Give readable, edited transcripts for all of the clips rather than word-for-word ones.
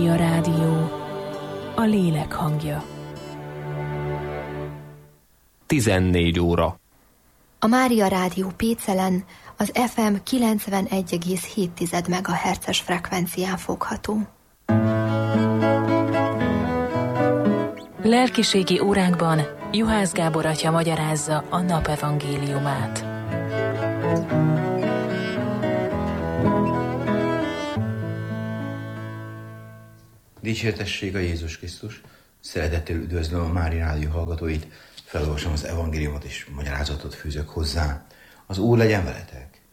A rádió, a lélek hangja. 14 óra. A Mária Rádió Pécelen az FM 91,7 MHz-es frekvencián fogható. Lelkiségi óránkban Juhász Gábor atya magyarázza a nap evangéliumát. Dicsértessék a Jézus Krisztus! Szeretettel üdvözlöm a Mária Rádió hallgatóit, felolvasom az evangéliumot és magyarázatot fűzök hozzá. Az Úr legyen veletek!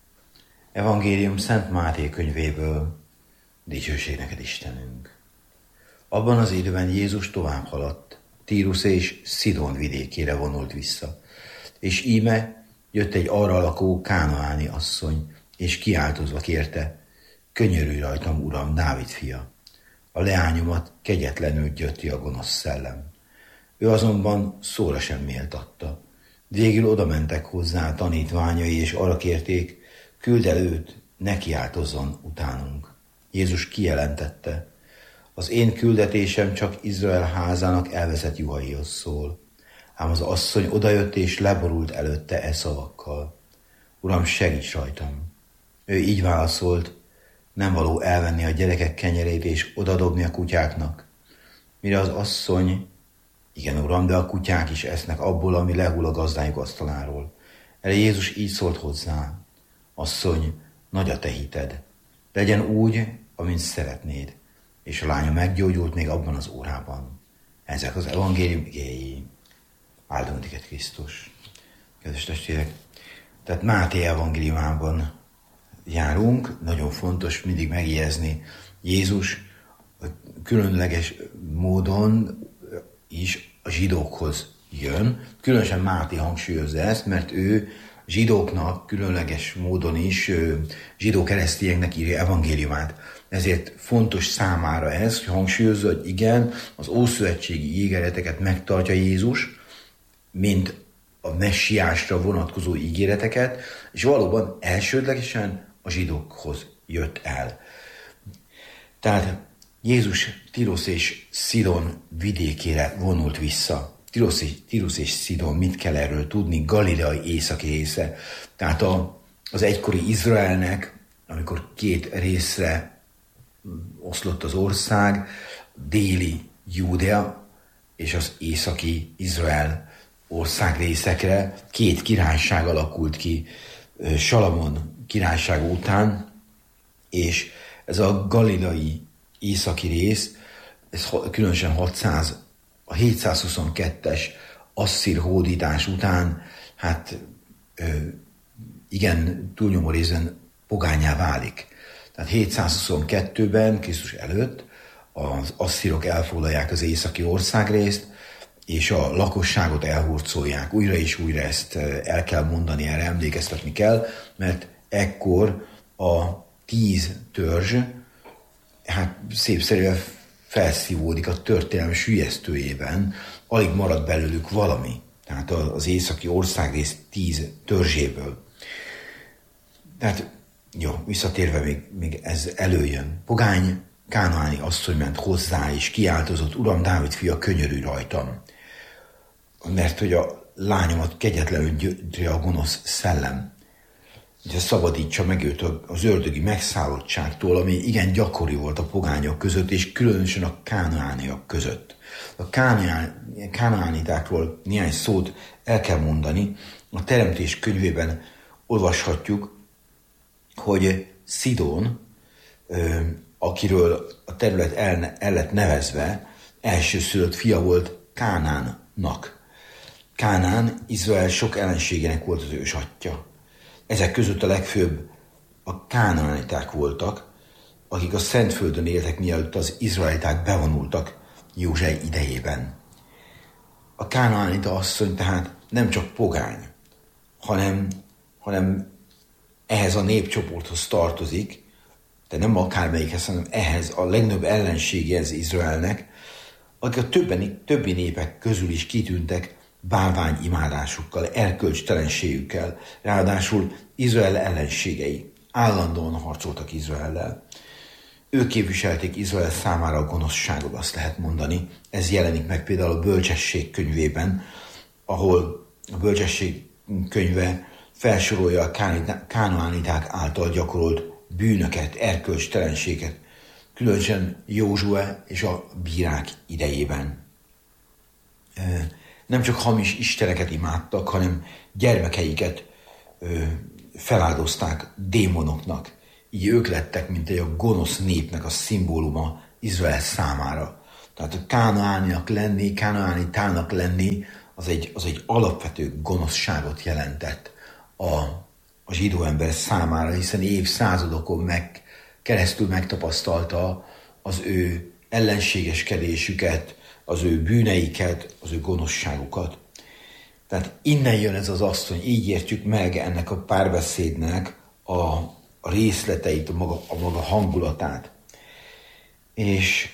Evangélium Szent Máté könyvéből. Dicsőség neked, Istenünk! Abban az időben Jézus tovább haladt, Tírus és Szidón vidékére vonult vissza, és íme jött egy arra lakó kánaáni asszony, és kiáltozva kérte: könyörülj rajtam, Uram, Dávid fia! A leányomat kegyetlenül gyötri a gonosz szellem. Ő azonban szóra sem méltatta. Végül oda mentek hozzá tanítványai, és arra kérték: küld el őt, ne kiáltozzon utánunk. Jézus kijelentette: az én küldetésem csak Izrael házának elveszett juhaihoz szól. Ám az asszony odajött és leborult előtte e szavakkal: Uram, segíts rajtam! Ő így válaszolt: nem való elvenni a gyerekek kenyerét és odadobni a kutyáknak. Mire az asszony: igen, Uram, de a kutyák is esznek abból, ami lehull a gazdájuk asztaláról. Erre Jézus így szólt hozzá: asszony, nagy a te hited, legyen úgy, amint szeretnéd. És a lánya meggyógyult még abban az órában. Ezek az evangélium igéi. Áldom téged, Krisztus! Kedves testvérek, tehát Máté evangéliumában járunk, nagyon fontos mindig megjegyezni, Jézus különleges módon is a zsidókhoz jön. Különösen Máté hangsúlyozza ezt, mert ő zsidóknak különleges módon is, zsidó keresztényeknek írja evangéliumát. Ezért fontos számára ez, hogy hangsúlyozza, hogy igen, az ószövetségi ígéreteket megtartja Jézus, mint a messiásra vonatkozó ígéreteket, és valóban elsődlegesen a zsidókhoz jött el. Tehát Jézus Tírus és Szidón vidékére vonult vissza. Tírus és Szidón, mit kell erről tudni? Galileai északi része. Tehát az egykori Izraelnek, amikor két részre oszlott az ország, déli Júdea és az északi Izrael országrészekre két királyság alakult ki Salamon királysága után, és ez a galileai északi rész, ez különösen a 722-es asszír hódítás után, hát igen, túlnyomó részben pogánnyá válik. Tehát 722-ben, Krisztus előtt, az asszírok elfoglalják az északi országrészt, és a lakosságot elhurcolják. Újra és újra ezt el kell mondani, erre emlékeztetni kell, mert ekkor a 10 törzs hát szépszerűen felszívódik a történelem sülyeztőjében, alig marad belőlük valami. Tehát az északi országrész 10 törzséből. Tehát jó, visszatérve még ez előjön. Pogány kánaáni asszony ment hozzá, és kiáltozott: Uram, Dávid fia, könyörülj rajtam! Mert hogy a lányomat kegyetlenül gyötri a gonosz szellem. Ugye szabadítsa meg őt az ördögi megszállottságtól, ami igen gyakori volt a pogányok között, és különösen a kánaániak között. A kánaánitákról néhány szót el kell mondani. A Teremtés könyvében olvashatjuk, hogy Szidón, akiről a terület el lett nevezve, elsőszülött fia volt Kánánnak. Kánán Izrael sok ellenségének volt az ősatja. Ezek között a legfőbb a kánaániták voltak, akik a Szentföldön éltek, mielőtt az izraeliták bevonultak József idejében. A kánaánita asszony tehát nem csak pogány, hanem ehhez a népcsoporthoz tartozik, de nem akármelyikhez, hanem ehhez a legnagyobb ellenségéhez Izraelnek, akik a többi népek közül is kitűntek bálványimádásukkal, erkölcstelenségükkel, ráadásul Izrael ellenségei állandóan harcoltak Izraellel. ők képviselték Izrael számára a gonoszságot, azt lehet mondani. Ez jelenik meg például a Bölcsesség könyvében, ahol a Bölcsesség könyve felsorolja a kánaániták által gyakorolt bűnöket, erkölcstelenséget, különösen Józsue és a bírák idejében. Nem csak hamis isteneket imádtak, hanem gyermekeiket feláldozták démonoknak. Így ők lettek, mint egy a gonosz népnek a szimbóluma Izrael számára. Tehát a kánaánitának lenni, az egy alapvető gonoszságot jelentett a zsidó ember számára, hiszen évszázadokon keresztül megtapasztalta az ő ellenségeskedésüket, az ő bűneiket, az ő gonoszságukat. Tehát innen jön ez az asszony, így értjük meg ennek a párbeszédnek a részleteit, a maga hangulatát. És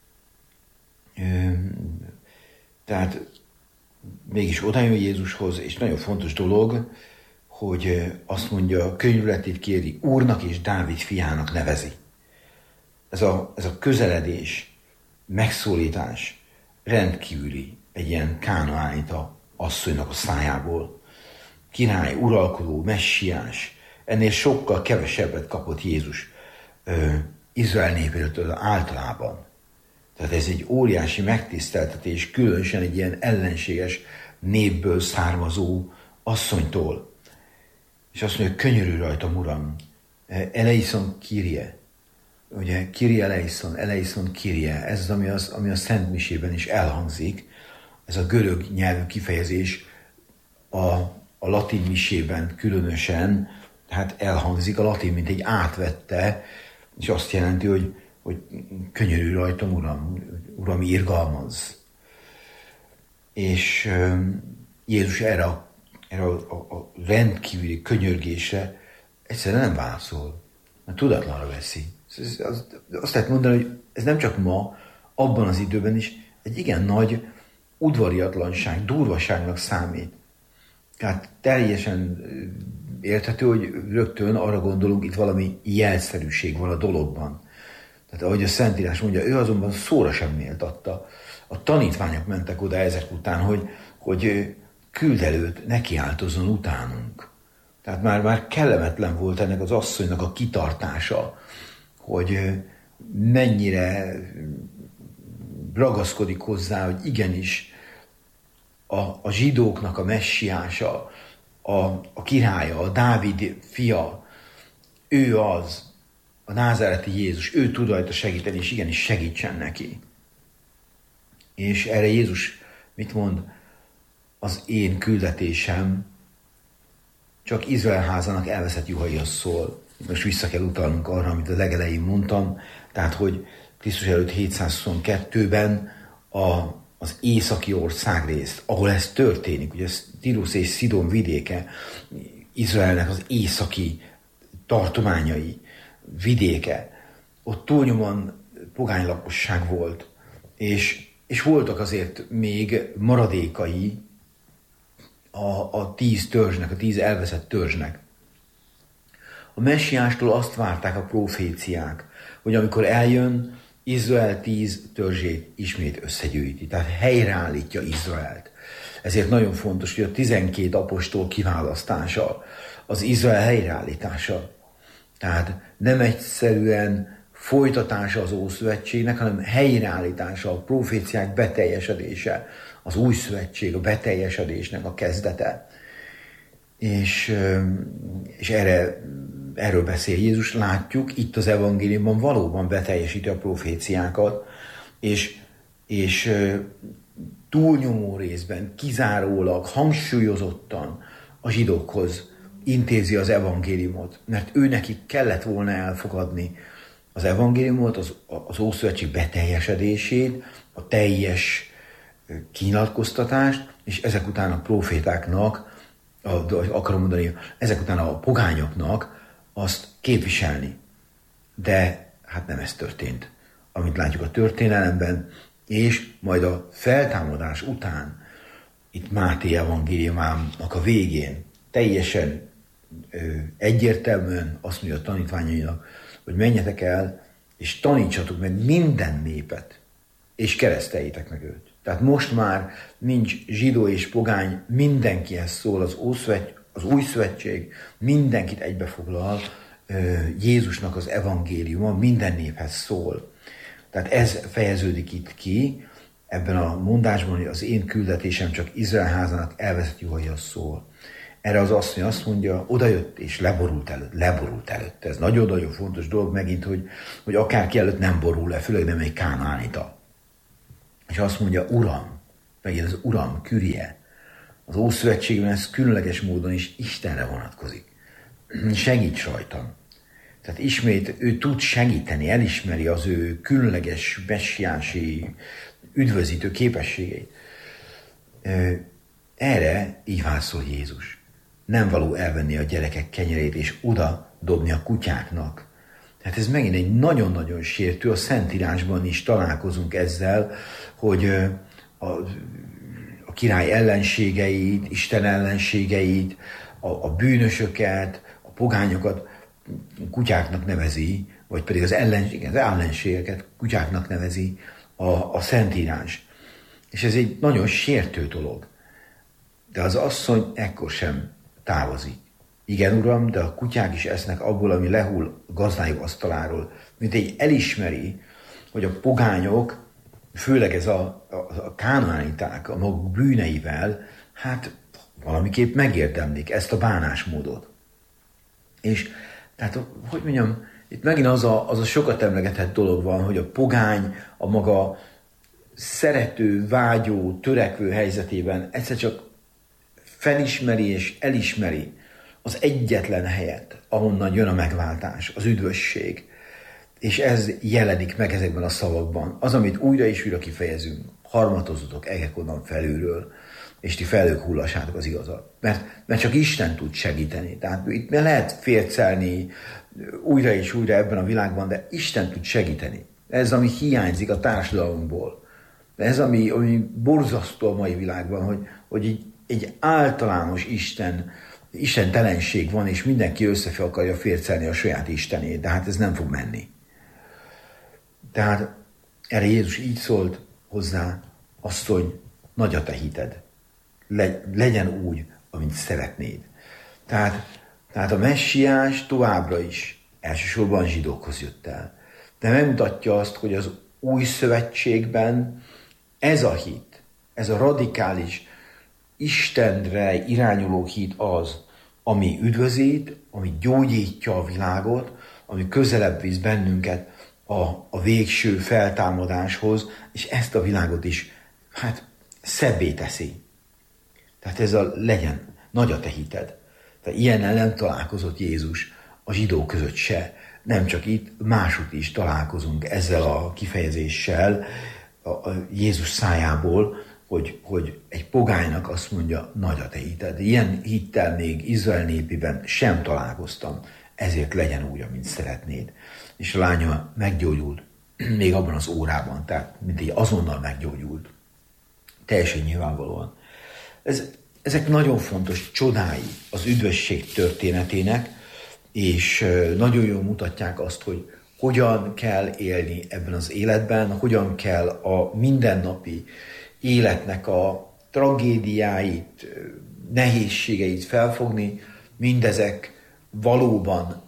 tehát mégis oda jön Jézushoz, és nagyon fontos dolog, hogy azt mondja, könyörületét kéri, Úrnak és Dávid fiának nevezi. Ez a közeledés, megszólítás rendkívüli egy ilyen kánaánita asszonynak a szájából. Király, uralkodó, messiás, ennél sokkal kevesebbet kapott Jézus Izrael népétől általában. Tehát ez egy óriási megtiszteltetés, különösen egy ilyen ellenséges népből származó asszonytól. És azt mondja, könyörülj rajtam, Uram, eleison Kyrie. Ugye, Kyrie eleison Kyrie, ez az, ami a Szent Misében is elhangzik. Ez a görög nyelvű kifejezés a latin misében különösen, hát elhangzik, a latin mint egy átvette, és azt jelenti, hogy könyörülj rajtam, Uram, irgalmazz. És Jézus erre a rendkívüli könyörgésre egyszerűen nem válaszol, mert tudatlanra veszi. Azt lehet mondani, hogy ez nem csak ma, abban az időben is egy igen nagy udvariatlanság, durvaságnak számít. Tehát teljesen érthető, hogy rögtön arra gondolunk, itt valami jelszerűség van a dologban. Tehát ahogy a Szentírás mondja, ő azonban szóra sem méltatta. A tanítványok mentek oda ezek után, hogy küld előtt, nekiáltozzon utánunk. Tehát már kellemetlen volt ennek az asszonynak a kitartása, hogy mennyire ragaszkodik hozzá, hogy igenis a zsidóknak a messiása, a királya, a Dávid fia, ő az, a názáreti Jézus, ő tud rajta segíteni, és igenis segítsen neki. És erre Jézus mit mond? Az én küldetésem csak Izrael házának elveszett juhaihoz szól. Most vissza kell utalnunk arra, amit a legelején mondtam, tehát, hogy Krisztus előtt 722-ben az északi országrészt, ahol ez történik, ugye ez Tírus és Szidon vidéke, Izraelnek az északi tartományai, vidéke, ott túlnyomóan pogány lakosság volt, és voltak azért még maradékai a 10 törzsnek, a 10 elveszett törzsnek. A messiástól azt várták a proféciák, hogy amikor eljön, Izrael 10 törzsét ismét összegyűjti, tehát helyreállítja Izraelt. Ezért nagyon fontos, hogy a 12 apostol kiválasztása, az Izrael helyreállítása. Tehát nem egyszerűen folytatása az Ószövetségnek, hanem helyreállítása, a proféciák beteljesedése, az Új Szövetség, a beteljesedésnek a kezdete. És erről beszél Jézus, látjuk, itt az evangéliumban valóban beteljesíti a proféciákat, és túlnyomó részben, kizárólag, hangsúlyozottan a zsidókhoz intézi az evangéliumot, mert ő nekik kellett volna elfogadni az evangéliumot, az Ószövetség beteljesedését, a teljes kinyilatkoztatást, és ezek után a profétáknak, akarom mondani, ezek után a pogányoknak azt képviselni. De hát nem ez történt. Amit látjuk a történelemben, és majd a feltámadás után, itt Máté evangéliumának a végén teljesen egyértelműen azt mondja a tanítványainak, hogy menjetek el, és tanítsatok meg minden népet, és kereszteljétek meg őt. Tehát most már nincs zsidó és pogány, mindenkihez szól az új szövetség, mindenkit egybefoglal, Jézusnak az evangéliuma minden néphez szól. Tehát ez fejeződik itt ki, ebben a mondásban, hogy az én küldetésem csak Izrael házának elveszett juhaihoz szól. Erre az asszony azt mondja, odajött és leborult előtt. Ez nagyon-nagyon fontos dolog megint, hogy akárki előtt nem borul le, főleg nem egy kánaánita. És azt mondja, Uram, megint az Uram, Kürie. Az Ószövetségben ez különleges módon is Istenre vonatkozik. Segíts rajtam. Tehát ismét ő tud segíteni, elismeri az ő különleges, messiánsi, üdvözítő képességeit. Erre így válaszol Jézus. Nem való elvenni a gyerekek kenyerét és oda dobni a kutyáknak. Tehát ez megint egy nagyon-nagyon sértő, a Szentírásban is találkozunk ezzel, hogy a király ellenségeit, Isten ellenségeit, a bűnösöket, a pogányokat kutyáknak nevezi, vagy pedig az ellenségeket kutyáknak nevezi a Szentírás. És ez egy nagyon sértő dolog. De az asszony ekkor sem távozik. Igen, Uram, de a kutyák is esznek abból, ami lehull a gazdájuk asztaláról. Mint egy elismeri, hogy a pogányok, főleg ez a kánaániták a maguk bűneivel, hát valamiképp megérdemlik ezt a bánásmódot. És tehát, hogy mondjam, itt megint az a sokat emlegetett dolog van, hogy a pogány a maga szerető, vágyó, törekvő helyzetében egyszer csak felismeri és elismeri az egyetlen helyet, ahonnan jön a megváltás, az üdvösség. És ez jelenik meg ezekben a szavakban. Az, amit újra és újra kifejezünk, harmatozzatok egek onnan felülről, és ti felők hullassátok az igazat. Mert csak Isten tud segíteni. Tehát itt lehet fércelni újra és újra ebben a világban, de Isten tud segíteni. Ez, ami hiányzik a társadalomból. Ez, ami borzasztó a mai világban, hogy egy általános istentelenség van, és mindenki össze akarja fércelni a saját istenét, de hát ez nem fog menni. Tehát erre Jézus így szólt hozzá, asszony, nagy a te hited. Legyen úgy, amint szeretnéd. Tehát a messiás továbbra is elsősorban zsidókhoz jött el. De megmutatja azt, hogy az új szövetségben ez a hit, ez a radikális, Istenre irányuló hit az, ami üdvözít, ami gyógyítja a világot, ami közelebb visz bennünket a végső feltámadáshoz, és ezt a világot is szebbé teszi. Tehát ez legyen nagy a te hited. Tehát ilyennel nem találkozott Jézus a zsidók között se. Nem csak itt, máshogy is találkozunk ezzel a kifejezéssel a Jézus szájából, hogy egy pogánynak azt mondja, nagy a te hited. Ilyen hittel még Izrael népében sem találkoztam, ezért legyen úgy, amint szeretnéd. És a lánya meggyógyult, még abban az órában, tehát mint egy azonnal meggyógyult. Teljesen nyilvánvalóan. Ezek nagyon fontos csodái az üdvösség történetének, és nagyon jól mutatják azt, hogy hogyan kell élni ebben az életben, hogyan kell a mindennapi életnek a tragédiáit, nehézségeit felfogni, mindezek valóban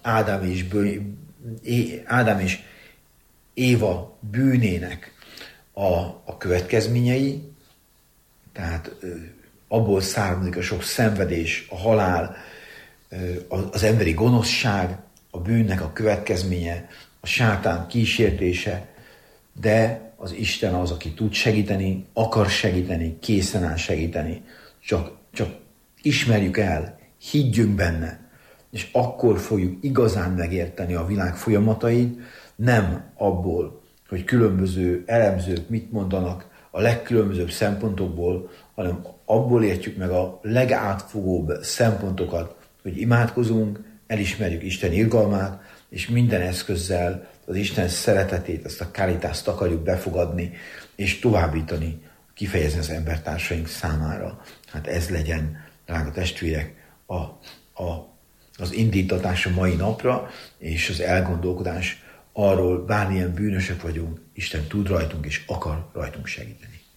Ádám és Éva bűnének a következményei, tehát abból származik a sok szenvedés, a halál, az emberi gonoszság, a bűnnek a következménye, a sátán kísértése, de az Isten az, aki tud segíteni, akar segíteni, készen áll segíteni. Csak ismerjük el, higgyünk benne, és akkor fogjuk igazán megérteni a világ folyamatait, nem abból, hogy különböző elemzők mit mondanak a legkülönbözőbb szempontokból, hanem abból értjük meg a legátfogóbb szempontokat, hogy imádkozunk, elismerjük Isten irgalmát, és minden eszközzel az Isten szeretetét, ezt a karitást akarjuk befogadni, és továbbítani, kifejezni az embertársaink számára. Hát ez legyen, drága testvérek, az indítatás a mai napra, és az elgondolkodás arról, bármilyen bűnösök vagyunk, Isten tud rajtunk és akar rajtunk segíteni.